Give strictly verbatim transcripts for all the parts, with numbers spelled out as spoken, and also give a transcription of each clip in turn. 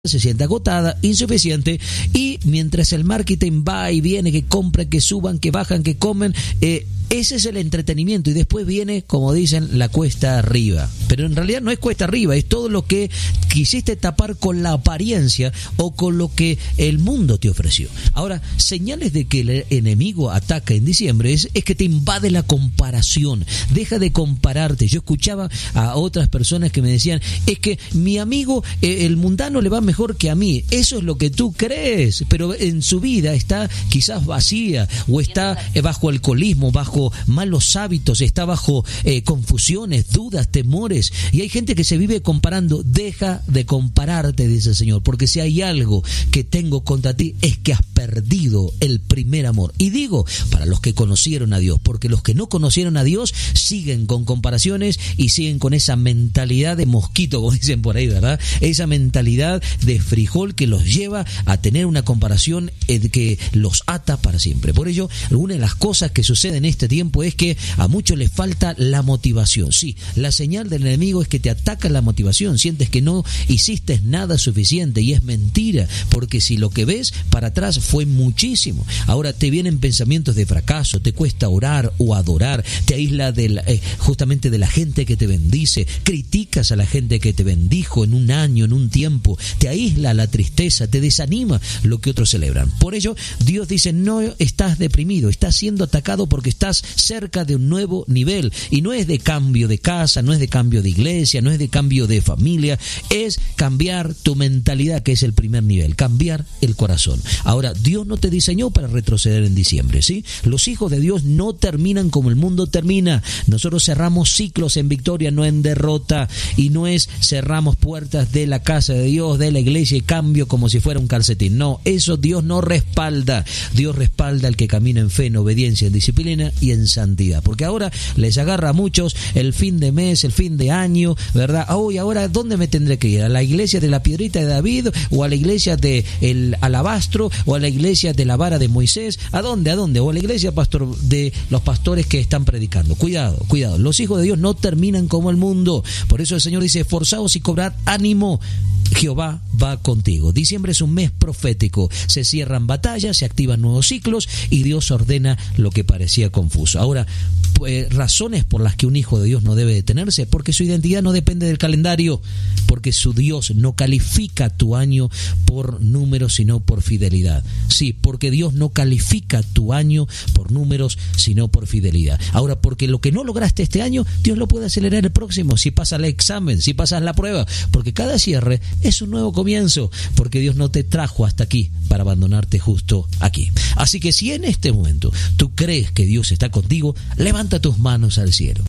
se siente agotada, insuficiente, y mientras el marketing va y viene, que compran, que suban, que bajan, que comen, eh, ese es el entretenimiento, y después viene, como dicen, la cuesta arriba. Pero en realidad no es cuesta arriba, es todo lo que quisiste tapar con la apariencia o con lo que el mundo te ofreció. Ahora, señales de que el enemigo ataca en diciembre es, es que te invade la comparación. Deja de compararte. Yo escuchaba a otras personas que me decían, es que mi amigo, eh, el mundano, le va mejor que a mí. Eso es lo que tú crees, pero en su vida está quizás vacía, o está eh, bajo alcoholismo, bajo malos hábitos, está bajo eh, confusiones, dudas, temores, y hay gente que se vive comparando. Deja de compararte, dice el Señor, porque si hay algo que tengo contra ti es que has perdido el primer amor. Y digo, para los que conocieron a Dios, porque los que no conocieron a Dios siguen con comparaciones y siguen con esa mentalidad de mosquito, como dicen por ahí, ¿verdad? Esa mentalidad de frijol que los lleva a tener una comparación eh, que los ata para siempre. Por ello, alguna de las cosas que suceden en este tiempo es que a muchos les falta la motivación. Sí, la señal del enemigo es que te ataca la motivación, sientes que no hiciste nada suficiente, y es mentira, porque si lo que ves para atrás fue muchísimo. Ahora te vienen pensamientos de fracaso, te cuesta orar o adorar, te aísla de la, eh, justamente de la gente que te bendice, criticas a la gente que te bendijo en un año, en un tiempo, te aísla la tristeza, te desanima lo que otros celebran. Por ello, Dios dice, no estás deprimido, estás siendo atacado porque estás cerca de un nuevo nivel, y no es de cambio de casa, no es de cambio de iglesia, no es de cambio de familia, es cambiar tu mentalidad, que es el primer nivel, cambiar el corazón. Ahora, Dios no te diseñó para retroceder en diciembre, ¿sí? Los hijos de Dios no terminan como el mundo termina. Nosotros cerramos ciclos en victoria, no en derrota, y no es cerramos puertas de la casa de Dios, de la iglesia, y cambio como si fuera un calcetín. No, eso Dios no respalda. Dios respalda al que camina en fe, en obediencia, en disciplina y en santidad, porque ahora les agarra a muchos el fin de mes, el fin de año, ¿verdad? Hoy, oh, ahora, ¿dónde me tendré que ir? ¿A la iglesia de la piedrita de David, o a la iglesia de el alabastro, o a la iglesia de la vara de Moisés? ¿A dónde? ¿A dónde? ¿O a la iglesia, pastor, de los pastores que están predicando? Cuidado, cuidado, los hijos de Dios no terminan como el mundo. Por eso el Señor dice, esforzaos y cobrad ánimo, Jehová va contigo. Diciembre es un mes profético, se cierran batallas, se activan nuevos ciclos, y Dios ordena lo que parecía confuso. Ahora, pues, razones por las que un hijo de Dios no debe detenerse: porque su identidad no depende del calendario, porque su Dios no califica tu año por números, sino por fidelidad. Sí, porque Dios no califica tu año por números, sino por fidelidad. Ahora, porque lo que no lograste este año, Dios lo puede acelerar el próximo, si pasas el examen, si pasas la prueba, porque cada cierre es un nuevo comienzo, porque Dios no te trajo hasta aquí para abandonarte justo aquí. Así que si en este momento tú crees que Dios está contigo, levanta tus manos al cielo.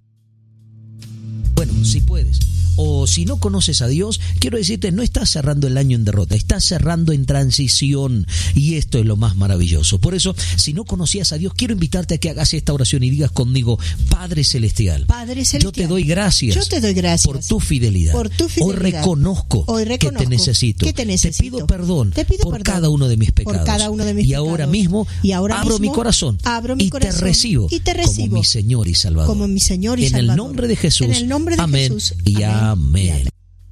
Bueno, si puedes. O si no conoces a Dios, quiero decirte, no estás cerrando el año en derrota, estás cerrando en transición, y esto es lo más maravilloso. Por eso, si no conocías a Dios, quiero invitarte a que hagas esta oración y digas conmigo: Padre Celestial, Padre Celestial, yo te doy gracias, yo te doy gracias por tu fidelidad. Por tu fidelidad. Hoy reconozco, Hoy reconozco que, te necesito. que te necesito. Te pido perdón, te pido por, perdón cada uno de mis pecados. por cada uno de mis y pecados. Ahora mismo, y ahora abro mismo mi corazón, abro mi y, corazón te recibo, y te recibo como mi Señor y Salvador. Como mi Señor y en Salvador. El nombre de Jesús. En el nombre de amén, Jesús. y amén. amén. Y amén.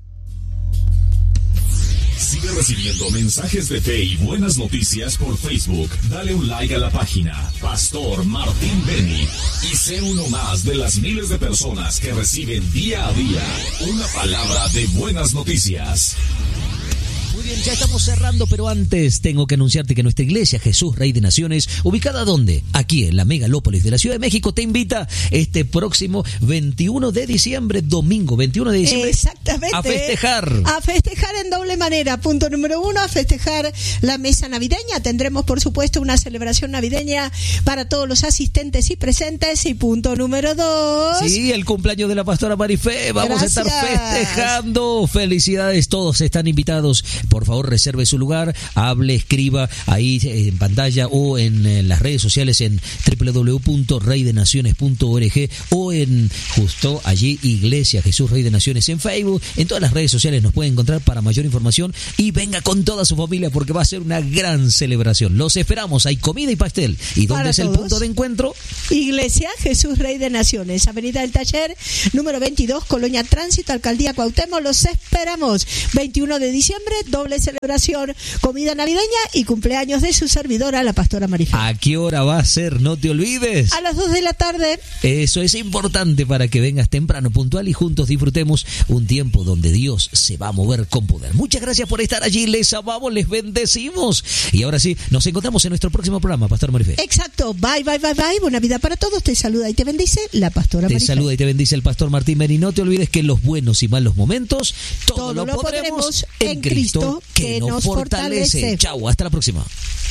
Sigue recibiendo mensajes de fe y buenas noticias por Facebook. Dale un like a la página Pastor Martín Beni y sé uno más de las miles de personas que reciben día a día una palabra de buenas noticias. Muy bien, ya estamos cerrando, pero antes tengo que anunciarte que nuestra iglesia Jesús Rey de Naciones, ubicada ¿dónde? Aquí en la megalópolis de la Ciudad de México, te invita este próximo veintiuno de diciembre, domingo veintiuno de diciembre, exactamente, a festejar. A festejar en doble manera. Punto número uno, a festejar la mesa navideña. Tendremos, por supuesto, una celebración navideña para todos los asistentes y presentes. Y punto número dos. Sí, el cumpleaños de la pastora Marifé. Vamos Gracias. a estar festejando. Felicidades, todos están invitados. Por favor, reserve su lugar, hable, escriba ahí en pantalla o en, en las redes sociales en doble u doble u doble u punto rey de naciones punto org o en justo allí Iglesia Jesús Rey de Naciones en Facebook. En todas las redes sociales nos pueden encontrar para mayor información, y venga con toda su familia porque va a ser una gran celebración. Los esperamos, hay comida y pastel. ¿Y dónde para es todos. El punto de encuentro? Iglesia Jesús Rey de Naciones, Avenida del Taller, número veintidós, Colonia Tránsito, Alcaldía Cuauhtémoc. Los esperamos. veintiuno de diciembre, doble miércoles celebración, comida navideña y cumpleaños de su servidora, la pastora Marife. ¿A qué hora va a ser? No te olvides. A las dos de la tarde. Eso es importante para que vengas temprano, puntual y juntos disfrutemos un tiempo donde Dios se va a mover con poder. Muchas gracias por estar allí, les amamos, les bendecimos. Y ahora sí, nos encontramos en nuestro próximo programa, Pastor Marife. Exacto, bye, bye, bye, bye, buena vida para todos, te saluda y te bendice la pastora Te Marife. saluda y te bendice el Pastor Martín Beni. No te olvides que en los buenos y malos momentos, todo, todo lo, lo podremos, podremos en Cristo, que, que nos fortalece. fortalece. Chau, hasta la próxima.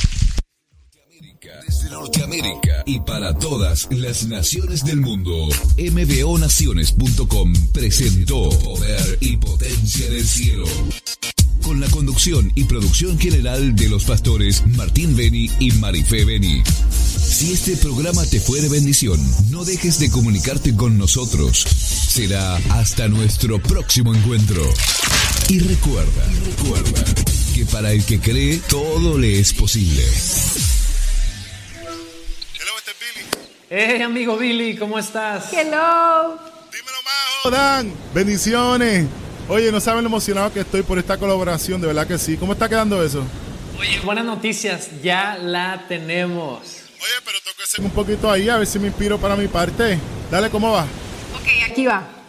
Desde Norteamérica y para todas las naciones del mundo, m b o naciones punto com presentó Poder y Potencia del Cielo, con la conducción y producción general de los pastores Martín Beni y Marife Beni. Si este programa te fue de bendición, no dejes de comunicarte con nosotros. Será hasta nuestro próximo encuentro. Y recuerda, y recuerda que para el que cree, todo le es posible. Hey, amigo Billy, ¿cómo estás? Hello. Dímelo, Majo. Dan, bendiciones. Oye, no saben lo emocionado que estoy por esta colaboración, de verdad que sí. ¿Cómo está quedando eso? Oye, buenas noticias, ya la tenemos. Oye, pero tengo que ser un poquito ahí, a ver si me inspiro para mi parte. Dale, ¿cómo va? Ok, aquí va.